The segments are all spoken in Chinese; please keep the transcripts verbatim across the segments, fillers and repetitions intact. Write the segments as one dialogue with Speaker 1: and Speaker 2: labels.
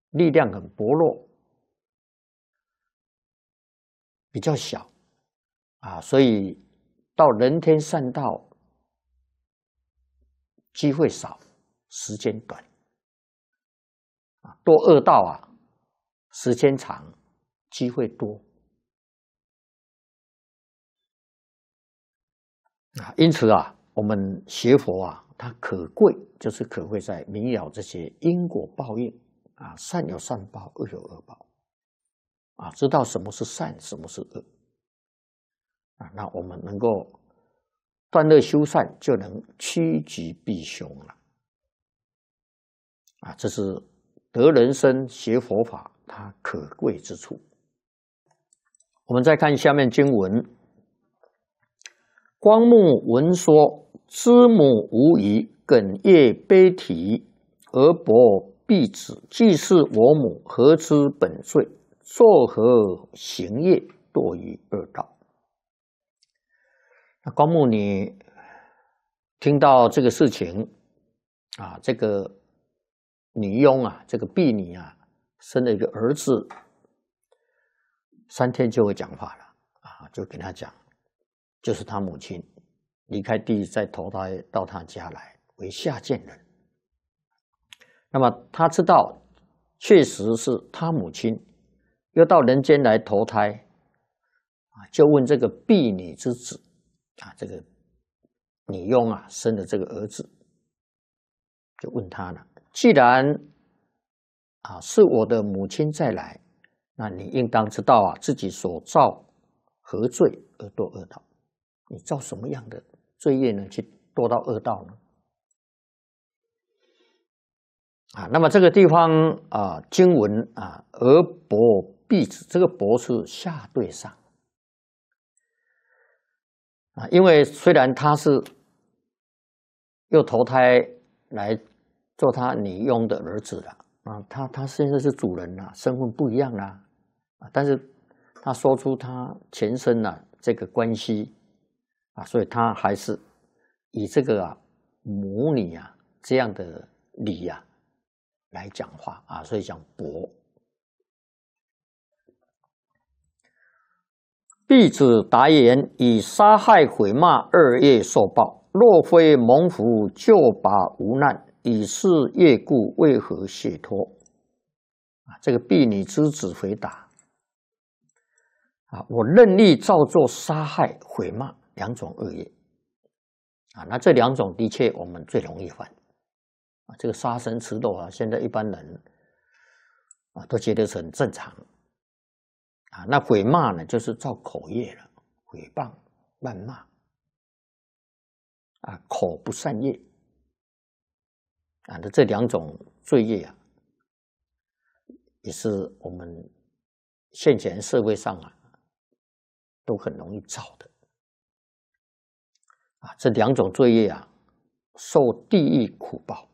Speaker 1: 力量很薄弱，比较小啊，所以到人天善道机会少，时间短啊，堕恶道啊，时间长，机会多啊。因此啊，我们学佛啊，它可贵，就是可贵在明了这些因果报应啊，善有善报，恶有恶报啊，知道什么是善，什么是恶啊，那我们能够断恶修善，就能趋吉避凶了啊。这是得人生学佛法它可贵之处。我们再看下面经文：光目闻说，知母无疑，哽咽悲啼，而伯必子，既是我母，何知本罪？作何行业，堕于恶道。那光目，你听到这个事情啊，这个女佣啊，这个婢女啊，生了一个儿子，三天就会讲话了啊，就跟他讲，就是他母亲离开地再投胎到他家来为下贱人。那么他知道确实是他母亲又到人间来投胎啊，就问这个婢女之子啊，这个女佣啊生的这个儿子，就问他了：既然啊是我的母亲再来，那你应当知道啊自己所造何罪而堕恶道？你造什么样的罪业呢？去堕到恶道呢？啊，那么这个地方啊，经文啊，而伯必子，这个伯是下对上啊，因为虽然他是又投胎来做他女佣的儿子了啊，他他现在是主人了，身份不一样啦啊，但是他说出他前身啊这个关系啊，所以他还是以这个啊母女啊这样的礼啊来讲话啊，所以讲伯。婢子答言：以杀害毁骂二业受报，若非蒙福救拔无难，以是业故，为何解脱？啊，这个婢女之子回答：啊，我任意造作杀害毁骂两种恶业啊，那这两种的确我们最容易犯啊，这个杀生吃肉啊，现在一般人啊都觉得是很正常啊。那毁骂呢，就是造口业了，毁谤、谩骂啊，口不善业啊，那这两种罪业啊，也是我们现前社会上啊都很容易造的啊。这两种罪业啊，受地狱苦报。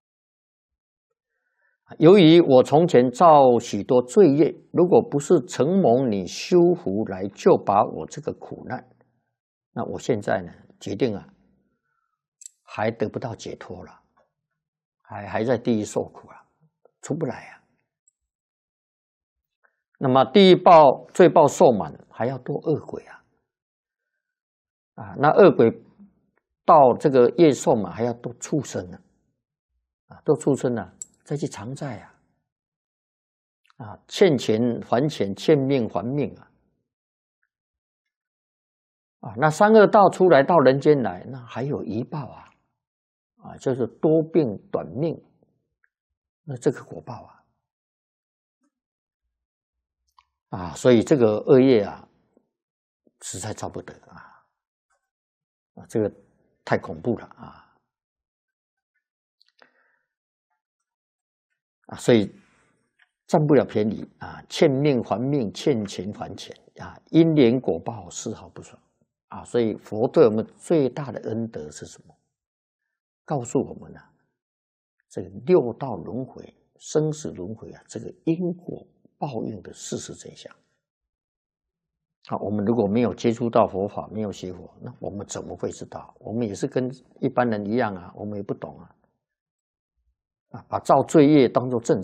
Speaker 1: 由于我从前造许多罪业，如果不是承蒙你修福来救拔我这个苦难，那我现在呢，决定啊，还得不到解脱了，还还在地狱受苦了，出不来啊。那么地狱报罪报受满，还要堕恶鬼啊，啊，那恶鬼到这个业受满，还要堕畜生啊，啊，堕畜生啊。再去偿债啊，啊，欠钱还钱，欠命还命啊，啊，那三恶道出来到人间来，那还有一报啊，啊，就是多病短命，那这个果报啊，啊，所以这个恶业啊，实在造不得啊，啊，这个太恐怖了啊。啊，所以占不了便宜啊，欠命还命，欠钱还钱啊，因缘果报丝毫不爽啊。所以佛对我们最大的恩德是什么？告诉我们啊，这个六道轮回、生死轮回啊，这个因果报应的事实真相。好，我们如果没有接触到佛法，没有学佛，那我们怎么会知道？我们也是跟一般人一样啊，我们也不懂啊。啊，把造罪业当作正常。